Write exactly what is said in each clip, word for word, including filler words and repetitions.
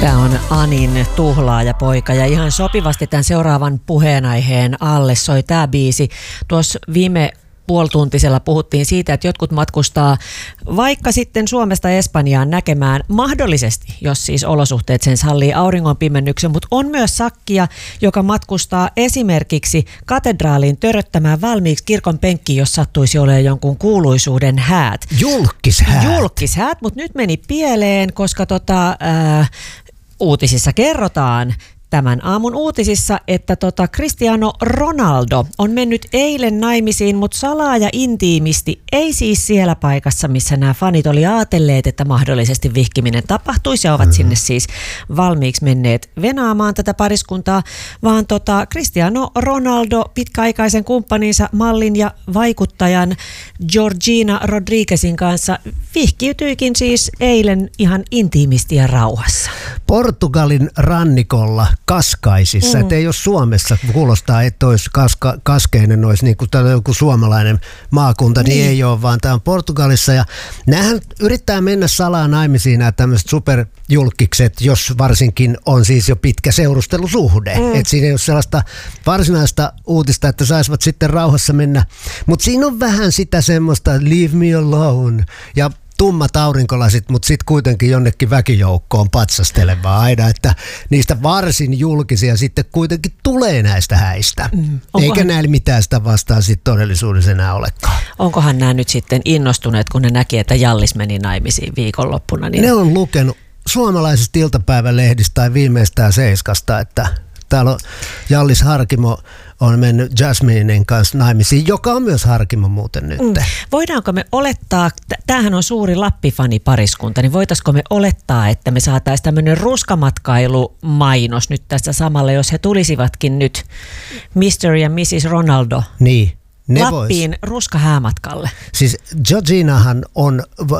Tämä on Anin Tuhlaaja-poika ja ihan sopivasti tämän seuraavan puheenaiheen alle soi tämä biisi. Tuossa viime puolituntisella puhuttiin siitä, että jotkut matkustaa vaikka sitten Suomesta Espanjaan näkemään mahdollisesti, jos siis olosuhteet sen sallii auringonpimennyksen, mutta on myös sakkia, joka matkustaa esimerkiksi katedraaliin töröttämään valmiiksi kirkon penkkiin, jos sattuisi olemaan jonkun kuuluisuuden häät. Julkishäät. Julkishäät, mutta nyt meni pieleen, koska tota, ää, uutisissa kerrotaan, tämän aamun uutisissa, että tota Cristiano Ronaldo on mennyt eilen naimisiin, mutta salaa ja intiimisti, ei siis siellä paikassa, missä nämä fanit oli ajatelleet, että mahdollisesti vihkiminen tapahtuisi ja ovat mm-hmm. sinne siis valmiiksi menneet venaamaan tätä pariskuntaa, vaan tota Cristiano Ronaldo pitkäaikaisen kumppaninsa mallin ja vaikuttajan Georgina Rodriguezin kanssa vihkiytyikin siis eilen ihan intiimisti ja rauhassa. Portugalin rannikolla Kaskaisissa, mm. että ei ole Suomessa, kuulostaa, että olisi kaska, Kaskeinen olisi niin kuin joku suomalainen maakunta, niin. niin ei ole, vaan tämä on Portugalissa ja näähän yrittää mennä salaa naimisiin nämä tämmöiset superjulkikset, jos varsinkin on siis jo pitkä seurustelusuhde, mm. että siinä ei ole sellaista varsinaista uutista, että saisivat sitten rauhassa mennä, mutta siinä on vähän sitä semmoista leave me alone ja tummat aurinkolasit, mutta sitten kuitenkin jonnekin väkijoukkoon patsastelevaa aina, että niistä varsin julkisia sitten kuitenkin tulee näistä häistä. Mm. Eikä näillä mitään sitä vastaan sitten todellisuudessa enää olekaan. Onkohan nämä nyt sitten innostuneet, kun ne näki, että Jallis meni naimisiin viikonloppuna? Niin... Ne on lukenut suomalaisista iltapäivälehdistä tai viimeistään Seiskasta, että täällä on Jallis Harkimo on mennyt Jasminen kanssa naimisiin, joka on myös Harkimo muuten nyt. Mm. Voidaanko me olettaa, tämähän on suuri Lappi-fanipariskunta, niin voitaisiko me olettaa, että me saataisiin tämmöinen ruskamatkailu-mainos nyt tästä samalla, jos he tulisivatkin nyt mister ja missis Ronaldo niin, Lappiin vois. Ruskahäämatkalle? Siis Georginahan on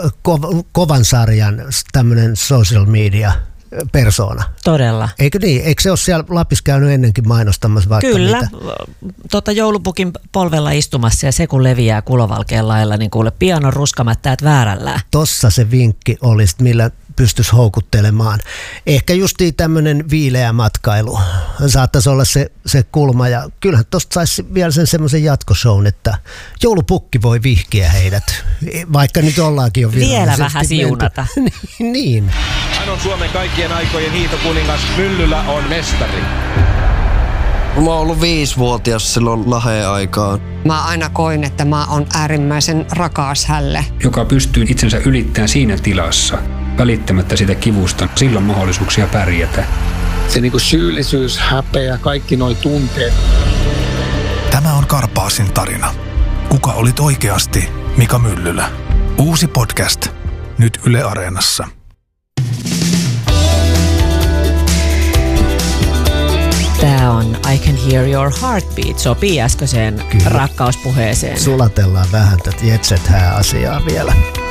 ko- kovan sarjan tämmöinen social media persoona. Todella. Eikö niin? Eikö se ole siellä Lapissa käynyt ennenkin mainostamassa vaikka Kyllä. mitä? Tota joulupukin polvella istumassa ja se kun leviää kulovalkean lailla, niin kuule pianon ruskamättäät väärällään. Tossa se vinkki olisi, millä pystyisi houkuttelemaan. Ehkä justiin tämmöinen viileä matkailu saattaisi olla se, se kulma ja kyllähän tosta saisi vielä sen semmoisen jatkoshown, että joulupukki voi vihkiä heidät, vaikka nyt ollaankin jo vielä vähän siunata. Niin. Hän on Suomen kaikkien aikojen hiihtokuningas, Myllylä on mestari. Mä oon ollut viisivuotias silloin Laheen aikaan. Mä aina koin, että mä oon äärimmäisen rakas hälle. Joka pystyy itsensä ylittämään siinä tilassa, välittämättä sitä kivusta, silloin mahdollisuuksia pärjätä. Se niinku syyllisyys, häpeä, kaikki noi tunteet. Tämä on Karpaasin tarina. Kuka olit oikeasti Mika Myllylä? Uusi podcast, nyt Yle Areenassa. Tämä on I Can Hear Your Heartbeat, sopii äskeiseen rakkauspuheeseen. Sulatellaan vähän tätä Jet Set -hää asiaa vielä.